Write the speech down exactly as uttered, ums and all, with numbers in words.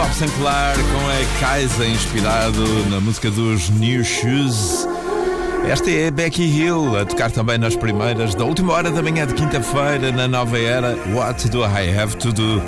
Bob Sinclair com a Kaisa, inspirado na música dos New Shoes. Esta é Becky Hill, a tocar também nas primeiras da última hora da manhã de quinta-feira na Nova Era. What do I have to do?